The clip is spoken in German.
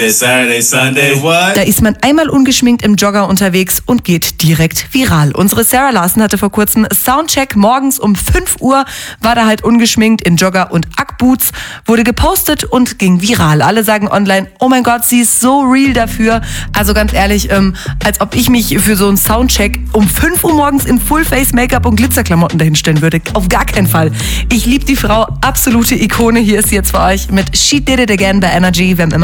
It's Saturday, Sunday, what? Da ist man einmal ungeschminkt im Jogger unterwegs und geht direkt viral. Unsere Sarah Larsen hatte vor kurzem Soundcheck. Morgens um 5 Uhr war da halt ungeschminkt in Jogger und Ackboots, wurde gepostet und ging viral. Alle sagen online, oh mein Gott, sie ist so real dafür. Also ganz ehrlich, als ob ich mich für so einen Soundcheck um 5 Uhr morgens in Full-Face-Make-up und Glitzerklamotten dahinstellen würde. Auf gar keinen Fall. Ich liebe die Frau, absolute Ikone. Hier ist sie jetzt für euch mit She Did It Again bei Energy. Wir haben immer